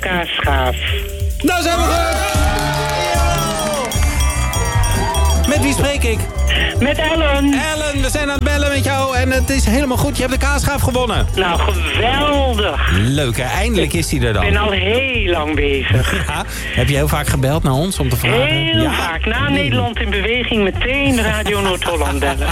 Kaasschaaf. Nou zijn we goed! Met wie spreek ik? Met Ellen. Ellen, we zijn aan het bellen met jou en het is helemaal goed. Je hebt de kaasschaaf gewonnen. Nou, geweldig. Leuk, hè? Eindelijk is hij er dan. Ik ben al heel lang bezig. Ja, heb je heel vaak gebeld naar ons om te vragen? Heel vaak. Na Nederland in beweging meteen Radio Noord-Holland bellen.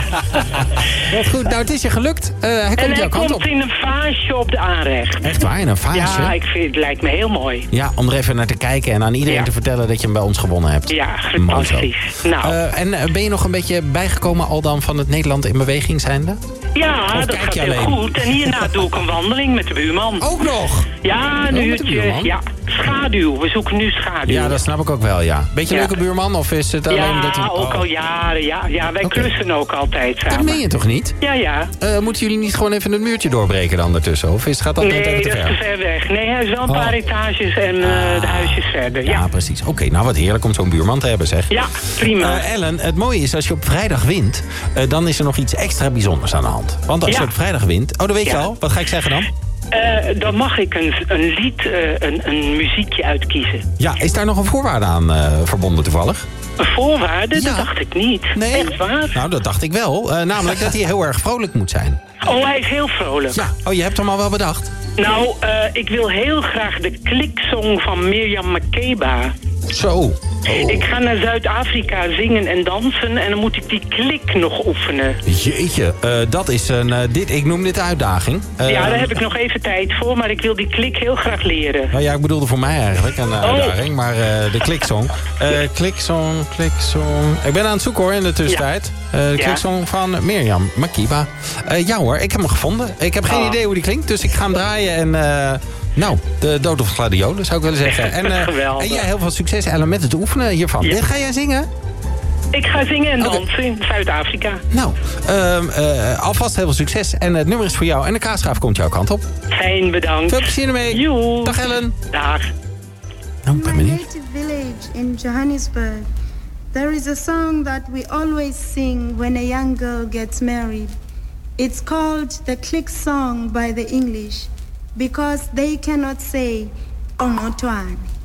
Wat goed, nou het is je gelukt. Hij komt jouw kant op. Hij komt in een vaasje op de aanrecht. Echt waar, in een vaasje? Ja, het lijkt me heel mooi. Ja, om er even naar te kijken en aan iedereen te vertellen dat je hem bij ons gewonnen hebt. Ja, fantastisch. Nou. En ben je nog een beetje bijgekomen al dan van het Nederland in beweging zijnde? Ja, dat gaat heel goed. En hierna doe ik een wandeling met de buurman. Ook nog? Ja, een uurtje. Ja, schaduw. We zoeken nu schaduw. Ja, dat snap ik ook wel, ja. Beetje leuke buurman of is het alleen dat... Ja, ook al jaren. Ja, wij klussen ook altijd samen. Dat meen je toch niet? Ja. Moeten jullie niet gewoon even het muurtje doorbreken dan ertussen? Of gaat dat net even te ver? Nee, dat is te ver weg. Nee, hij is wel een paar etages en de huisjes verder. Ja, precies. Oké, nou wat heerlijk om zo'n buurman te hebben, zeg. Ja, prima. Ellen, het mooie is als je op vrijdag wint, dan is er nog iets extra bijzonders aan de hand. Want als je op vrijdag wint... Oh, dat weet je al. Wat ga ik zeggen dan? Dan mag ik een lied, een muziekje uitkiezen. Ja, is daar nog een voorwaarde aan verbonden toevallig? Een voorwaarde? Ja. Dat dacht ik niet. Nee. Echt waar? Nou, dat dacht ik wel. Namelijk dat hij heel erg vrolijk moet zijn. Oh, hij is heel vrolijk. Ja. Oh, je hebt hem al wel bedacht? Nou, ik wil heel graag de kliksong van Miriam Makeba. Zo. Oh. Ik ga naar Zuid-Afrika zingen en dansen en dan moet ik die klik nog oefenen. Jeetje, dat is ik noem dit een uitdaging. Ja, daar heb ik nog even tijd voor, maar ik wil die klik heel graag leren. Nou ja, ik bedoelde voor mij eigenlijk een uitdaging, maar de kliksong. Kliksong. Ik ben aan het zoeken hoor in de tussentijd. De kliksong van Miriam Makeba. Ja hoor, ik heb hem gevonden. Ik heb geen idee hoe die klinkt, dus ik ga hem draaien en... Nou, de dood of gladiolen zou ik willen zeggen. En jij heel veel succes, Ellen, met het oefenen hiervan. Ja. Ga jij zingen? Ik ga zingen en dansen in Zuid-Afrika. Nou, alvast heel veel succes. En het nummer is voor jou. En de kaasschaaf komt jouw kant op. Fijn, bedankt. Veel plezier ermee. Joe. Dag Ellen. Dag. Nou, in my native village in Johannesburg, there is a song that we always sing when a young girl gets married. It's called the Click Song by the English. Because they cannot say, "Ongotwane."